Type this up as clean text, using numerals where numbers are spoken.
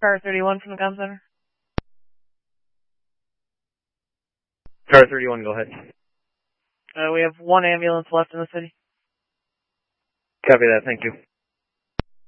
Car 31 from the Comm Center. Car 31, go ahead. We have one ambulance left in the city. Copy that, thank you.